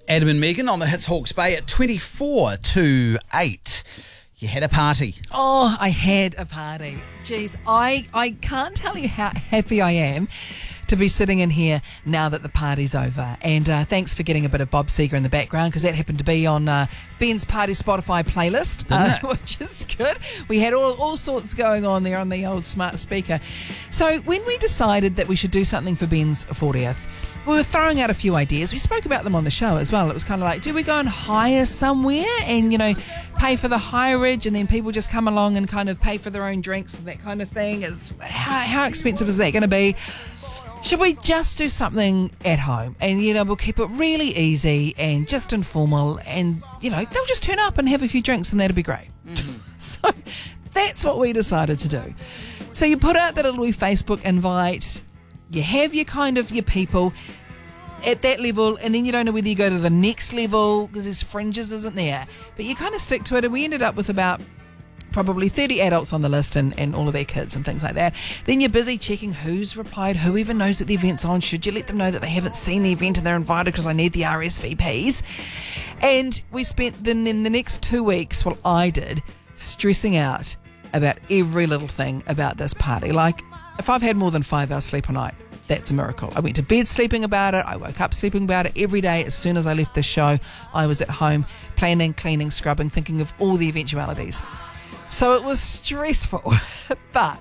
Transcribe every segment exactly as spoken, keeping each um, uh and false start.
Adam and Megan on the Hits Hawke's Bay at twenty-four to eight. You had a party. Oh, I had a party. Jeez, I, I can't tell you how happy I am to be sitting in here now that the party's over. And uh, thanks for getting a bit of Bob Seger in the background, because that happened to be on uh, Ben's Party Spotify playlist, uh, which is good. We had all, all sorts going on there on the old smart speaker. So when we decided that we should do something for Ben's fortieth, we were throwing out a few ideas. We spoke about them on the show as well. It was kind of like, do we go and hire somewhere and, you know, pay for the hireage, and then people just come along and kind of pay for their own drinks and that kind of thing? Is how, how expensive is that going to be? Should we just do something at home and, you know, we'll keep it really easy and just informal, and, you know, they'll just turn up and have a few drinks and that'll be great. Mm-hmm. So that's what we decided to do. So you put out that little Facebook invite, you have your kind of your people at that level, and then you don't know whether you go to the next level because there's fringes, isn't there? But you kind of stick to it, and we ended up with about probably thirty adults on the list, and, and all of their kids and things like that. Then you're busy checking who's replied, who even knows that the event's on. Should you let them know that they haven't seen the event and they're invited because I need the R S V Ps? And we spent then, then the next two weeks, well, I did, stressing out about every little thing about this party. Like, if I've had more than five hours sleep a night, that's a miracle. I went to bed sleeping about it. I woke up sleeping about it every day. As soon as I left the show, I was at home planning, cleaning, scrubbing, thinking of all the eventualities. So it was stressful. But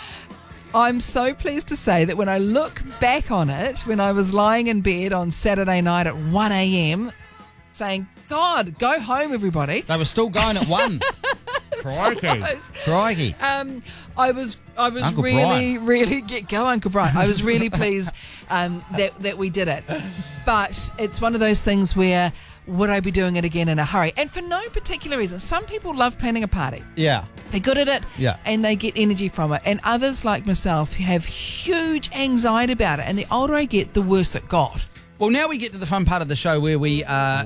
I'm so pleased to say that when I look back on it, when I was lying in bed on Saturday night at one a.m. saying, God, go home, everybody. They were still going at one. Crikey. Crikey. Um, I was I was Uncle really, Brian. really, get go Uncle Brian. I was really pleased um, that, that we did it. But it's one of those things where, would I be doing it again in a hurry? And for no particular reason. Some people love planning a party. Yeah. They're good at it, Yeah. and they get energy from it. And others, like myself, have huge anxiety about it. And the older I get, the worse it got. Well, now we get to the fun part of the show where we uh,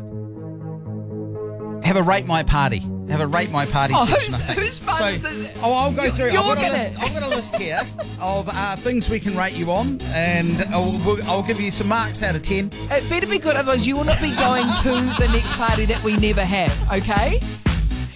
have a Rate My Party. Have a Rate My Party Oh, section, who's, I think. who's fun So, is it? oh, I'll go You- through. I've you're got, a gonna- list, I've got a list here of uh, things we can rate you on, and I'll, we'll- I'll give you some marks out of ten. It better be good, otherwise you will not be going to the next party that we never have, okay?